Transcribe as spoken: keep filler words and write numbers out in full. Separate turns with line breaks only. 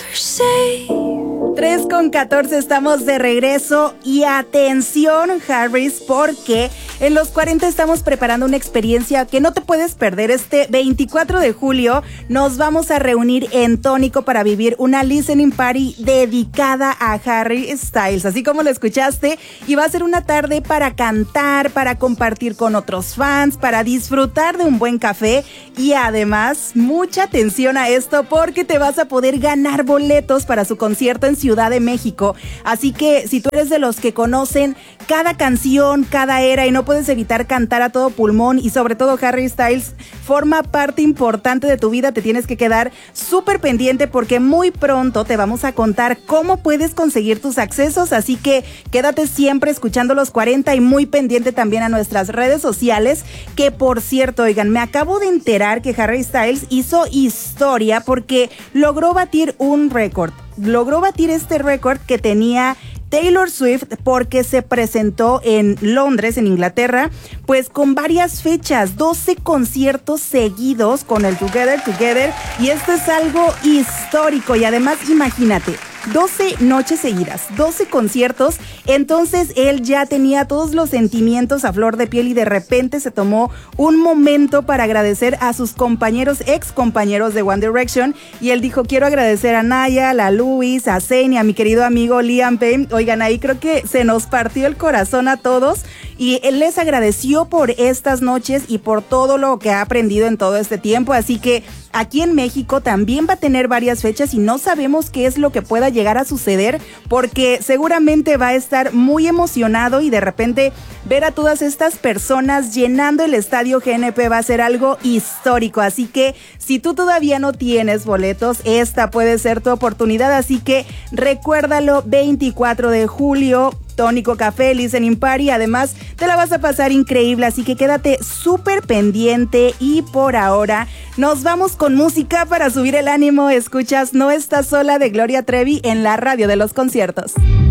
tres con catorce, estamos de regreso y atención, Harris, porque en los cuarenta estamos preparando una experiencia que no te puedes perder. Este veinticuatro de julio nos vamos a reunir en Tónico para vivir una listening party dedicada a Harry Styles, así como lo escuchaste, y va a ser una tarde para cantar, para compartir con otros fans, para disfrutar de un buen café y además mucha atención a esto porque te vas a poder ganar boletos para su concierto en Ciudad de México. Así que si tú eres de los que conocen cada canción, cada era y no puedes evitar cantar a todo pulmón, y sobre todo Harry Styles forma parte importante de tu vida, te tienes que quedar súper pendiente porque muy pronto te vamos a contar cómo puedes conseguir tus accesos. Así que quédate siempre escuchando los cuarenta y muy pendiente también a nuestras redes sociales, que por cierto, oigan, me acabo de enterar que Harry Styles hizo historia porque logró batir un récord. Logró batir este récord que tenía Taylor Swift porque se presentó en Londres, en Inglaterra, pues con varias fechas, doce conciertos seguidos con el Together Together, y esto es algo histórico. Y además, imagínate, doce noches seguidas, doce conciertos. Entonces él ya tenía todos los sentimientos a flor de piel y de repente se tomó un momento para agradecer a sus compañeros, ex compañeros de One Direction, y él dijo: quiero agradecer a Naya, a Luis, a Zayn y a mi querido amigo Liam Payne. Oigan, ahí creo que se nos partió el corazón a todos, y él les agradeció por estas noches y por todo lo que ha aprendido en todo este tiempo. Así que aquí en México también va a tener varias fechas y no sabemos qué es lo que pueda llegar a suceder, porque seguramente va a estar muy emocionado, y de repente ver a todas estas personas llenando el estadio G N P va a ser algo histórico. Así que si tú todavía no tienes boletos, esta puede ser tu oportunidad. Así que recuérdalo, veinticuatro de julio, Tónico Café, Listening Party. Además, te la vas a pasar increíble, así que quédate súper pendiente. Y por ahora, nos vamos con música para subir el ánimo. Escuchas No Estás Sola de Gloria Trevi en la radio de los conciertos.